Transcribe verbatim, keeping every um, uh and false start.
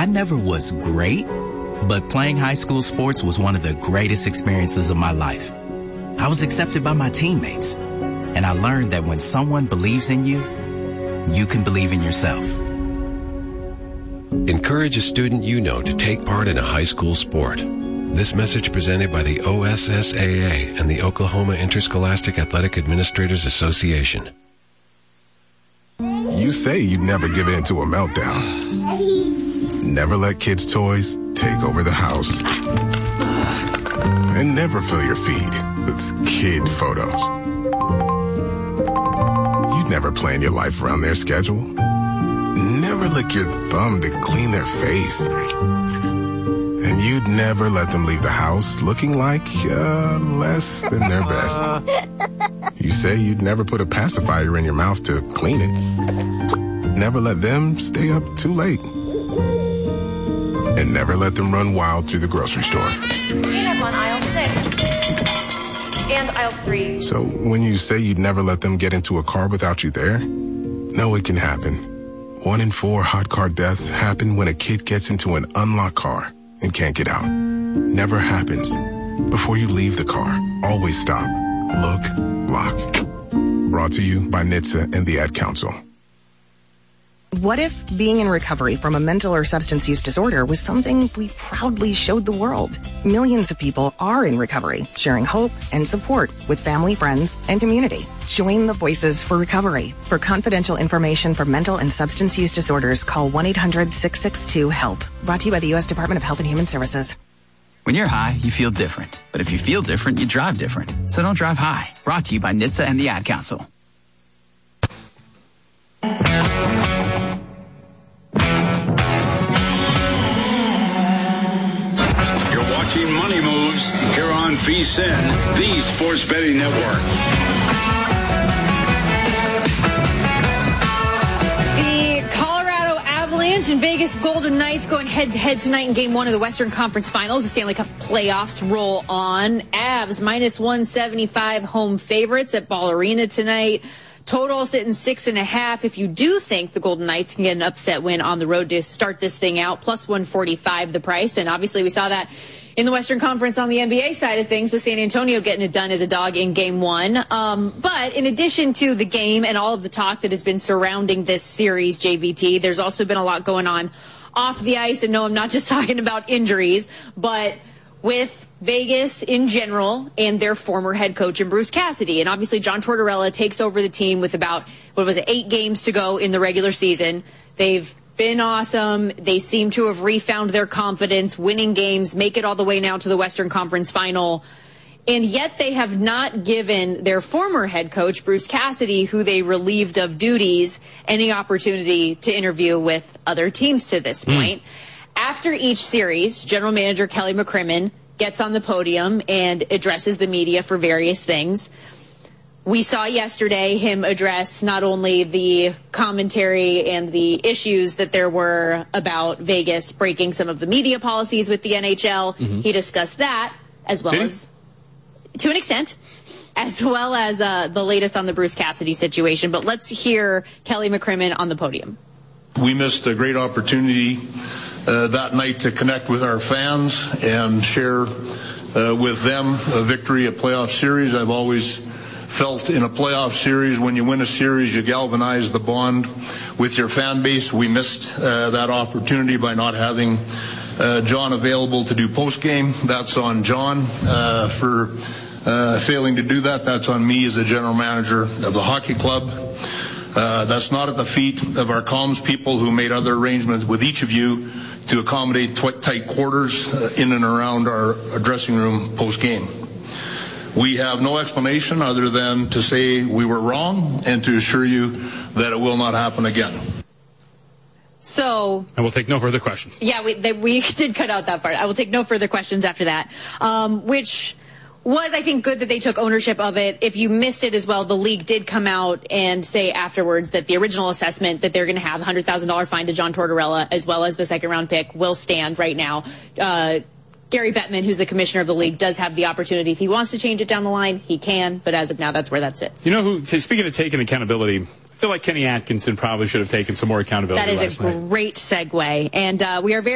I never was great, but playing high school sports was one of the greatest experiences of my life. I was accepted by my teammates, and I learned that when someone believes in you, you can believe in yourself. Encourage a student you know to take part in a high school sport. This message presented by the O S S A A and the Oklahoma Interscholastic Athletic Administrators Association. You say you'd never give in to a meltdown. Never let kids' toys take over the house. And never fill your feed with kid photos. You'd never plan your life around their schedule. Never lick your thumb to clean their face. And you'd never let them leave the house looking like uh, less than their best. You say you'd never put a pacifier in your mouth to clean it. Never let them stay up too late. And never let them run wild through the grocery store. We have on aisle six. And aisle three. So when you say you'd never let them get into a car without you there, no, it can happen. One in four hot car deaths happen when a kid gets into an unlocked car and can't get out. Never happens. Before you leave the car, always stop, look, lock. Brought to you by N H T S A and the Ad Council. What if being in recovery from a mental or substance use disorder was something we proudly showed the world? Millions of people are in recovery, sharing hope and support with family, friends, and community. Join the Voices for Recovery. For confidential information for mental and substance use disorders, call one eight hundred six six two HELP. Brought to you by the U S Department of Health and Human Services. When you're high, you feel different. But if you feel different, you drive different. So don't drive high. Brought to you by N H T S A and the Ad Council. Watching Money Moves here on V S I N, the Sports Betting Network. The Colorado Avalanche and Vegas Golden Knights going head-to-head tonight in Game one of the Western Conference Finals. The Stanley Cup playoffs roll on. Avs minus one seventy-five home favorites at Ball Arena tonight. Total sitting six and a half. If you do think the Golden Knights can get an upset win on the road to start this thing out, plus one forty-five the price. And obviously we saw that in the Western Conference on the N B A side of things with San Antonio getting it done as a dog in game one. Um, but in addition to the game and all of the talk that has been surrounding this series, J V T, there's also been a lot going on off the ice. And no, I'm not just talking about injuries, but with Vegas in general and their former head coach in Bruce Cassidy. And obviously John Tortorella takes over the team with about, what was it, eight games to go in the regular season. They've been awesome. They seem to have refound their confidence, winning games, make it all the way now to the Western Conference Final. And yet they have not given their former head coach, Bruce Cassidy, who they relieved of duties, any opportunity to interview with other teams to this point. Mm. After each series, General Manager Kelly McCrimmon gets on the podium and addresses the media for various things. We saw yesterday him address not only the commentary and the issues that there were about Vegas breaking some of the media policies with the N H L. Mm-hmm. He discussed that as well as, to an extent, as well as uh, the latest on the Bruce Cassidy situation. But let's hear Kelly McCrimmon on the podium. We missed a great opportunity uh, that night to connect with our fans and share uh, with them a victory, a playoff series. I've always felt in a playoff series, when you win a series, you galvanize the bond with your fan base. We missed uh, that opportunity by not having uh, John available to do post-game. That's on John uh, for uh, failing to do that. That's on me as the general manager of the hockey club. Uh, that's not at the feet of our comms people who made other arrangements with each of you to accommodate tw- tight quarters uh, in and around our dressing room post-game. We have no explanation other than to say we were wrong and to assure you that it will not happen again. So, and we'll take no further questions. Yeah, we, they, we did cut out that part. I will take no further questions after that, um, which was, I think, good that they took ownership of it. If you missed it as well, the league did come out and say afterwards that the original assessment that they're going to have a one hundred thousand dollars fine to John Tortorella as well as the second round pick will stand right now. Uh, Gary Bettman, who's the commissioner of the league, does have the opportunity. If he wants to change it down the line, he can. But as of now, that's where that sits. You know who, speaking of taking accountability, I feel like Kenny Atkinson probably should have taken some more accountability. That is last a night. great segue. And uh, we are very